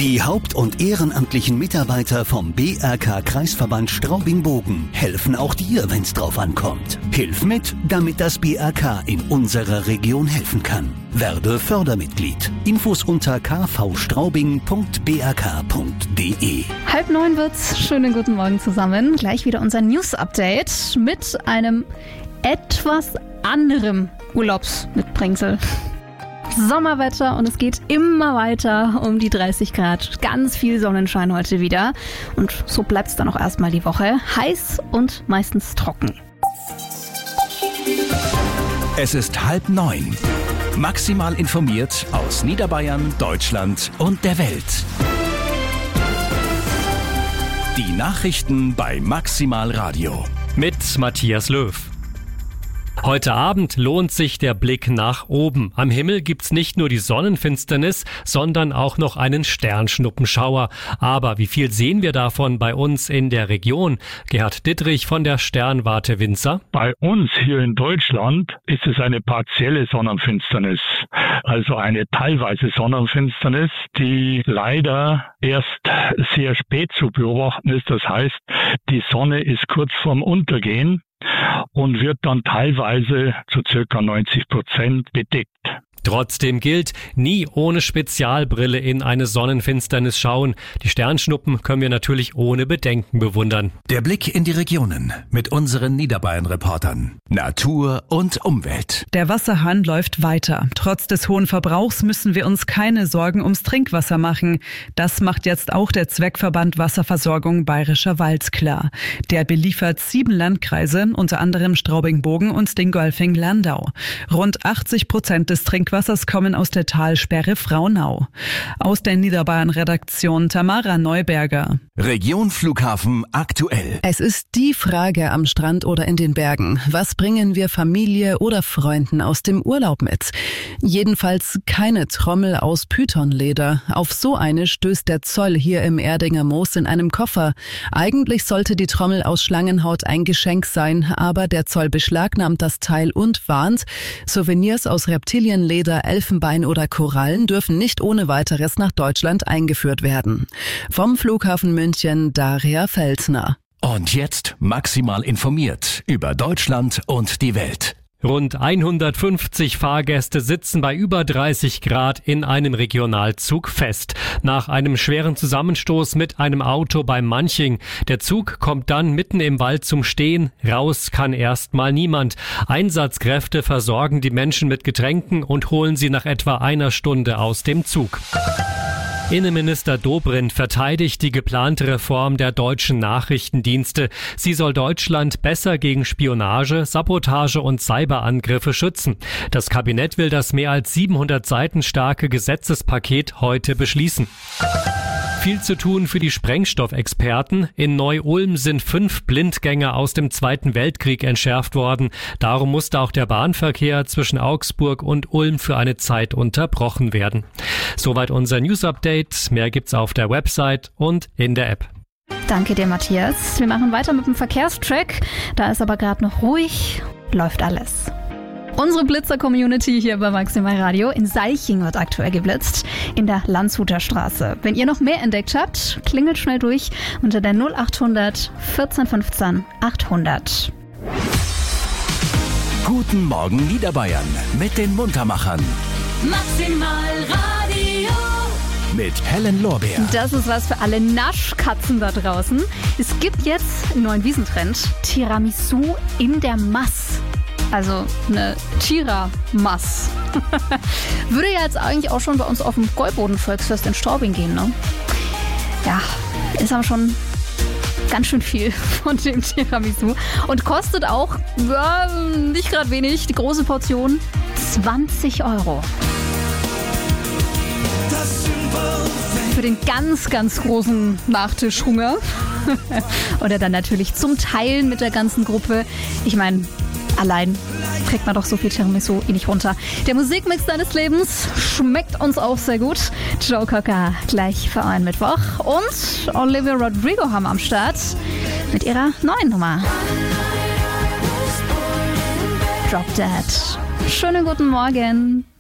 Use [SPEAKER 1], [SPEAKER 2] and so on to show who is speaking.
[SPEAKER 1] Die Haupt- und ehrenamtlichen Mitarbeiter vom BRK Kreisverband Straubing-Bogen helfen auch dir, wenn's drauf ankommt. Hilf mit, damit das BRK in unserer Region helfen kann. Werde Fördermitglied. Infos unter kvstraubing.brk.de.
[SPEAKER 2] 8:30 wird's. Schönen guten Morgen zusammen. Gleich wieder unser News-Update mit einem etwas anderem Urlaubsmitbringsel. Sommerwetter und es geht immer weiter um die 30 Grad. Ganz viel Sonnenschein heute wieder. Und so bleibt es dann auch erstmal die Woche. Heiß und meistens trocken.
[SPEAKER 3] Es ist 8:30. Maximal informiert aus Niederbayern, Deutschland und der Welt. Die Nachrichten bei Maximal Radio.
[SPEAKER 4] Mit Matthias Löw. Heute Abend lohnt sich der Blick nach oben. Am Himmel gibt's nicht nur die Sonnenfinsternis, sondern auch noch einen Sternschnuppenschauer. Aber wie viel sehen wir davon bei uns in der Region? Gerhard Dittrich von der Sternwarte Winzer.
[SPEAKER 5] Bei uns hier in Deutschland ist es eine partielle Sonnenfinsternis, also eine teilweise Sonnenfinsternis, die leider erst sehr spät zu beobachten ist. Das heißt, die Sonne ist kurz vorm Untergehen und wird dann teilweise zu ca. 90% bedeckt.
[SPEAKER 4] Trotzdem gilt, nie ohne Spezialbrille in eine Sonnenfinsternis schauen. Die Sternschnuppen können wir natürlich ohne Bedenken bewundern.
[SPEAKER 3] Der Blick in die Regionen mit unseren Niederbayern-Reportern. Natur und Umwelt.
[SPEAKER 6] Der Wasserhahn läuft weiter. Trotz des hohen Verbrauchs müssen wir uns keine Sorgen ums Trinkwasser machen. Das macht jetzt auch der Zweckverband Wasserversorgung Bayerischer Wald klar. Der beliefert 7 Landkreise, unter anderem Straubing-Bogen und Dingolfing-Landau. Rund 80% des Trinkwassers kommen aus der Talsperre Fraunau. Aus der Niederbayern-Redaktion Tamara Neuberger.
[SPEAKER 3] Region Flughafen aktuell.
[SPEAKER 7] Es ist die Frage am Strand oder in den Bergen. Was bringen wir Familie oder Freunden aus dem Urlaub mit? Jedenfalls keine Trommel aus Pythonleder. Auf so eine stößt der Zoll hier im Erdinger Moos in einem Koffer. Eigentlich sollte die Trommel aus Schlangenhaut ein Geschenk sein, aber der Zoll beschlagnahmt das Teil und warnt, Souvenirs aus Reptilienleder, Elfenbein oder Korallen dürfen nicht ohne weiteres nach Deutschland eingeführt werden. Vom Flughafen München, Daria Felsner.
[SPEAKER 3] Und jetzt maximal informiert über Deutschland und die Welt.
[SPEAKER 4] Rund 150 Fahrgäste sitzen bei über 30 Grad in einem Regionalzug fest. Nach einem schweren Zusammenstoß mit einem Auto bei Manching. Der Zug kommt dann mitten im Wald zum Stehen. Raus kann erstmal niemand. Einsatzkräfte versorgen die Menschen mit Getränken und holen sie nach etwa einer Stunde aus dem Zug. Innenminister Dobrindt verteidigt die geplante Reform der deutschen Nachrichtendienste. Sie soll Deutschland besser gegen Spionage, Sabotage und Cyberangriffe schützen. Das Kabinett will das mehr als 700 Seiten starke Gesetzespaket heute beschließen. Viel zu tun für die Sprengstoffexperten. In Neu-Ulm sind 5 Blindgänger aus dem Zweiten Weltkrieg entschärft worden. Darum musste auch der Bahnverkehr zwischen Augsburg und Ulm für eine Zeit unterbrochen werden. Soweit unser News-Update. Mehr gibt's auf der Website und in der App.
[SPEAKER 2] Danke dir, Matthias. Wir machen weiter mit dem Verkehrstrack. Da ist aber gerade noch ruhig. Läuft alles. Unsere Blitzer-Community hier bei Maximal Radio. In Salching wird aktuell geblitzt, in der Landshuter Straße. Wenn ihr noch mehr entdeckt habt, klingelt schnell durch unter der 0800 14 15 800.
[SPEAKER 3] Guten Morgen Niederbayern mit den Muntermachern.
[SPEAKER 8] Maximal Radio.
[SPEAKER 3] Mit Helen Lorbeer.
[SPEAKER 2] Das ist was für alle Naschkatzen da draußen. Es gibt jetzt einen neuen Wiesentrend. Tiramisu in der Mass. Also eine Tira-Mass. Würde ja jetzt eigentlich auch schon bei uns auf dem Gäuboden-Volksfest in Straubing gehen, ne? Ja, ist aber schon ganz schön viel von dem Tiramisu. Und kostet auch, ja, nicht gerade wenig, die große Portion 20 €. Für den ganz, ganz großen Nachtischhunger. Oder dann natürlich zum Teilen mit der ganzen Gruppe. Ich meine, allein kriegt man doch so viel Tiramisu nicht runter. Der Musikmix deines Lebens schmeckt uns auch sehr gut. Joe Cocker gleich für einen Mittwoch. Und Olivia Rodrigo haben am Start mit ihrer neuen Nummer. Drop Dead. Schönen guten Morgen.